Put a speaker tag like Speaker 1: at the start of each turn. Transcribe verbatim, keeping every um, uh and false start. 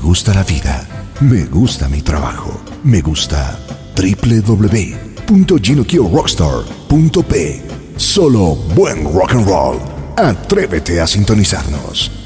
Speaker 1: gusta la vida. Me gusta mi trabajo. Me gusta doble u doble u doble u punto ginokyo rockstar punto p. Solo buen rock and roll. Atrévete a sintonizarnos.